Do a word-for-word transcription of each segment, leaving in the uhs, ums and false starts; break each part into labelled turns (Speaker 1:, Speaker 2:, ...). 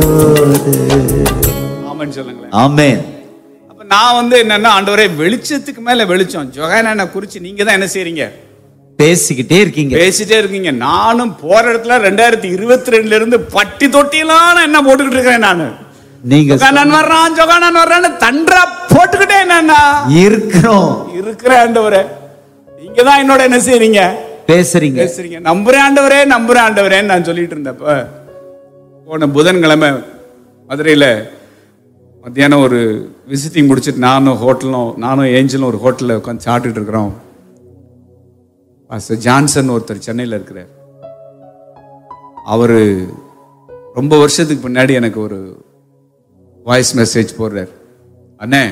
Speaker 1: ஆமென் சொல்லுங்களேன்.
Speaker 2: ஆமென்.
Speaker 1: அப்ப நான் வந்து என்னன்னா, ஆண்டவரே வெளிச்சத்துக்கு மேல வெளிச்சம், ஜொஹானா குறிச்சு நீங்க தான் என்ன செய்றீங்க?
Speaker 2: பேசிக்கிட்டே இருக்கீங்க,
Speaker 1: பேசிட்டே இருக்கீங்க. நானும் போற இடத்துல ரெண்டாயிரத்தி இருபத்தி ரெண்டுல இருந்து பட்டி தொட்டியெல்லாம் நான் என்ன போட்டுக்கிட்டு இருக்கிறேன். நானு
Speaker 2: நீங்க
Speaker 1: ஜொஹானான் வர்றான் ஜொஹானான் வர்றான்னு தண்டரா போட்டுக்கிட்டே என்னன்னா இருக்கிறோம் இருக்கிற ஆண்டவரே, நீங்க தான் என்னோட என்ன செய்றீங்க? பேசுறீங்க பேசுறீங்க நம்புறேன் ஆண்டவரே, நம்புறேன் ஆண்டவரேன்னு நான் சொல்லிட்டு இருந்தப்ப, போன புதன்கிழமை மதுரையில மத்தியானம் ஒரு விசிட்டிங் முடிச்சுட்டு நானும் ஹோட்டலும் நானும் ஏஞ்சலும் ஒரு ஹோட்டலில் உட்காந்து சாப்பிட்டுட்டு இருக்கிறோம். பாஸ்டர் ஜான்சன் ஒருத்தர் சென்னையில் இருக்கிறார். அவர் ரொம்ப வருஷத்துக்கு முன்னாடி எனக்கு ஒரு வாய்ஸ் மெசேஜ் போடுறார். அண்ணே,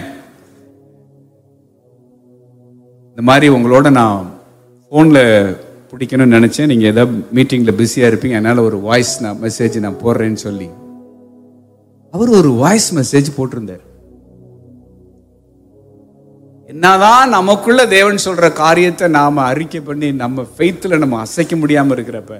Speaker 1: இந்த மாதிரி உங்களோட நான் ஃபோனில் பிடிக்கணும்னு நினச்சேன், நீங்கள் ஏதாவது மீட்டிங்கில் பிஸியாக இருப்பீங்க, அதனால் ஒரு வாய்ஸ் நான் மெசேஜ் நான் போடுறேன்னு சொல்லி அவர் ஒரு வாய்ஸ் மெசேஜ் போட்டிருந்தார். என்னதான் நமக்குள்ள தேவன் சொல்ற காரியத்தை நாம அறிக்கை பண்ணி நம்ம ஃபெய்த்ல நம்ம அசைக்க முடியாம இருக்கிறப்ப,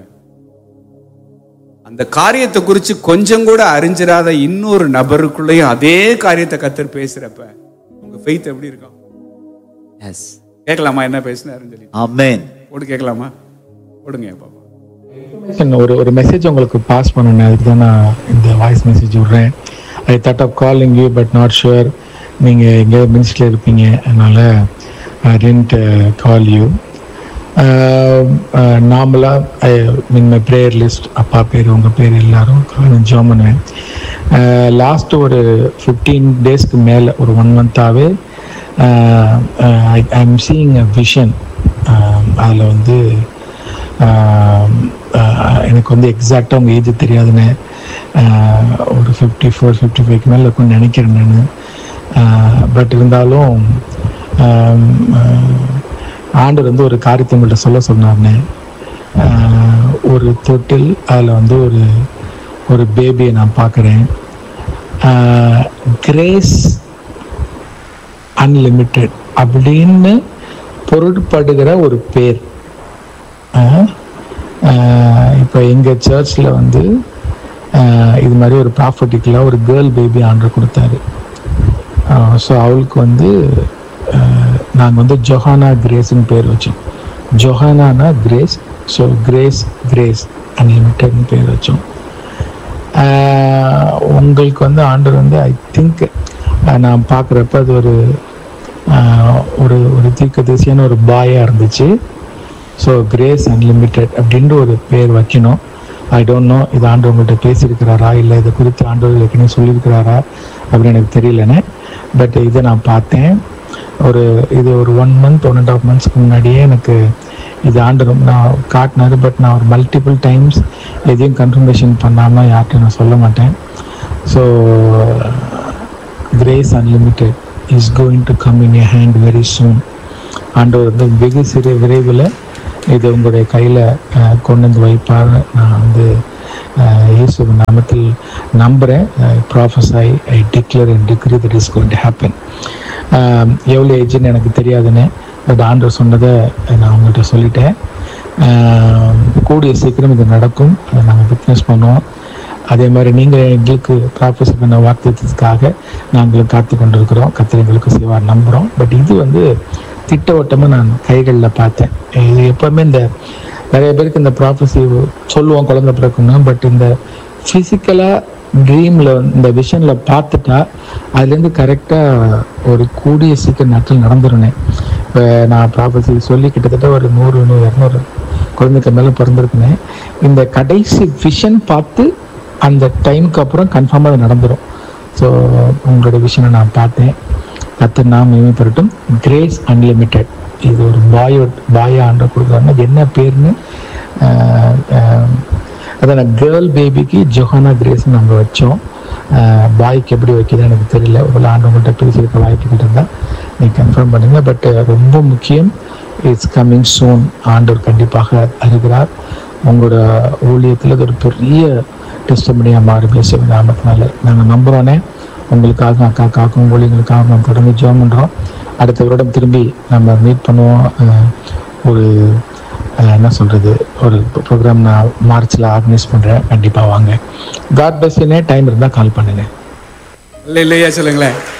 Speaker 1: அந்த காரியத்தை குறித்து கொஞ்சம் கூட அறிஞ்சிராத இன்னொரு நபருக்குள்ளேயும் அதே காரியத்தை கத்தர் பேசுறப்ப உங்க ஃபெய்த் எப்படி இருக்கும்? எஸ், கேட்கலாமா என்ன பேசினாருன்னு சொல்லி? ஆமென். போட்டு கேட்கலாமா? போடுங்க பாப்பா.
Speaker 3: ஒரு ஒரு மெசேஜ் உங்களுக்கு பாஸ் பண்ணணும், அதுக்கு தான் நான் இந்த வாய்ஸ் மெசேஜ் விடுறேன். I thought of calling you but not sure நீங்கள் எங்கே மினிஸ்ட்ரியில் இருப்பீங்க, அதனால் ஐ டிடன்ட் கால் யூ. நார்மலாக ஐ மீன் மை ப்ரேயர் லிஸ்ட், அப்பா பேர் உங்கள் பேர் எல்லாரும் காலம் ஜாம் பண்ணுவேன். லாஸ்ட் ஒரு ஃபிஃப்டீன் டேஸ்க்கு மேலே ஒரு one மந்த்தாகவே I I'm seeing a vision. அதில் வந்து எனக்கு வந்து எக்ஸாக்டாக உங்கள் ஏஜ் தெரியாதுன்னு, ஒரு ஃபிஃப்டி ஃபோர் ஃபிஃப்டி ஃபைவ்க்கு மேலே இருக்கும்னு நினைக்கிறேன் நான். பட் இருந்தாலும் ஆண்டவர் வந்து ஒரு காரியத்தை உங்கள்கிட்ட சொல்ல சொன்னார்னே. ஒரு தொட்டில், அதில் வந்து ஒரு ஒரு பேபியை நான் பார்க்குறேன். கிரேஸ் அன்லிமிட்டெட் அப்படின்னு பொருட்படுகிற ஒரு பேர். இப்போ எங்கள் சர்ச்சில் வந்து இது மாதிரி ஒரு ப்ராஃபட்டிக்கலாக ஒரு கேர்ள் பேபி ஆண்டர் கொடுத்தாரு. ஸோ அவளுக்கு வந்து நாங்கள் வந்து ஜொஹானா கிரேஸ்ன்னு பேர் வச்சோம். ஜொஹானானா கிரேஸ், ஸோ கிரேஸ் கிரேஸ் அன்லிமிட்டட்னு பேர் வச்சோம். உங்களுக்கு வந்து ஆண்டர் வந்து ஐ திங்க் நான் பார்க்குறப்ப அது ஒரு ஒரு ஒரு தீர்க்கதரிசியான ஒரு பாயாக இருந்துச்சு. ஸோ கிரேஸ் அன்லிமிட்டெட் அப்படின்ற ஒரு பேர் வைக்கணும். ஐ டோன்ட் நோ இது ஆண்டவர் உங்கள்கிட்ட பேசியிருக்கிறாரா, இல்லை இதை குறித்து ஆண்டவர் ஏற்கனவே சொல்லியிருக்கிறாரா அப்படின்னு எனக்கு தெரியலன்னு. பட் இதை நான் பார்த்தேன். ஒரு இது ஒரு one month one and half மந்த்ஸ்க்கு முன்னாடியே எனக்கு இது ஆண்டவர் நான் காட்டினாரு. பட் நான் ஒரு மல்டிபிள் டைம்ஸ் எதையும் கன்ஃபர்மேஷன் பண்ணாமல் யார்கிட்ட நான் சொல்ல மாட்டேன். So grace unlimited is going to come in your hand very soon. ஆண்டவர் வந்து வெகு சிறு விரைவில் இது உங்களுடைய கையில் கொண்டு வந்து வைப்பார். நான் வந்து இயேசு நாமத்தில் நம்புகிறேன். ப்ராஃபஸை ஐ declare and டிக்ரீ that is going to happen. எவ்வளோ ஏஜ்னு எனக்கு தெரியாதுன்னு, பட் ஆண்டவர் சொன்னதை நான் உங்கள்கிட்ட சொல்லிட்டேன். கூடிய சீக்கிரம் இது நடக்கும், அதை நாங்கள் விட்னஸ் பண்ணுவோம். அதே மாதிரி நீங்கள் எங்களுக்கு ப்ராஃபஸி பண்ண வாக்குத்தத்துக்காக நாங்களும் காத்து கொண்டிருக்கிறோம். கர்த்தர் எங்களுக்கு செய்வார் நம்புகிறோம். பட் இது வந்து திட்டவட்டமாக நான் கைகளில் பார்த்தேன். இது எப்போவுமே இந்த நிறைய பேருக்கு இந்த ப்ராஃபஸி சொல்லுவோம் குழந்தை பிறக்குன்னா, பட் இந்த ஃபிசிக்கலாக ட்ரீமில் இந்த விஷனில் பார்த்துட்டா அதுலேருந்து கரெக்டாக ஒரு கூடிய சீக்கிரம் நாட்கள் நடந்துருனேன். இப்போ நான் ப்ராஃபஸி சொல்லி கிட்டத்தட்ட ஒரு நூறு நூறு இரநூறு குழந்தைக்கு மேலே பிறந்திருக்குனேன். இந்த கடைசி விஷன் பார்த்து அந்த டைமுக்கு அப்புறம் கன்ஃபார்மாக அது நடந்துடும். ஸோ உங்களோட விஷனை நான் பார்த்தேன். கர்த்தர் நாம் மேம்படட்டும். கிரேஸ் அன்லிமிட்டெட் இது ஒரு பாயோ பாயா ஆண்டர் கொடுக்குறாங்க. என்ன பேர்னு அதான் கேர்ள் பேபிக்கு ஜொஹானா கிரேஸ்ன்னு நம்ம வச்சோம். பாய்க்கு எப்படி வைக்கிறது எனக்கு தெரியல. ஒரு ஆண்டவங்கள்ட்ட பேசியிருக்க வாய்ப்புக்கிட்ட இருந்தால் நீங்கள் கன்ஃபார்ம் பண்ணுங்கள். பட் ரொம்ப முக்கியம், இட்ஸ் கம்மிங் சூன். ஆண்டவர் கண்டிப்பாக அறிகிறார். உங்களோட ஊழியத்தில் அது ஒரு பெரிய டெஸ்டமனியாக மாறும் இயேசு நாமத்தினால நாங்கள் நம்புகிறோன்னே. உங்களுக்காக அக்காக்காக்கும் ஊழியங்களுக்காக நம்ம தொடர்ந்து ஜெபம் பண்ணுறோம். அடுத்த வருடம் திரும்பி நம்ம மீட் பண்ணுவோம். ஒரு அஹ், என்ன சொல்கிறது, ஒரு ப்ரோக்ராம் நான் மார்ச்சில் ஆர்கனைஸ் பண்ணுறேன். கண்டிப்பாக வாங்க. God bless you. டைம் இருந்தால் கால் பண்ணுங்கள்.
Speaker 1: இல்லை இல்லையா சொல்லுங்களேன்.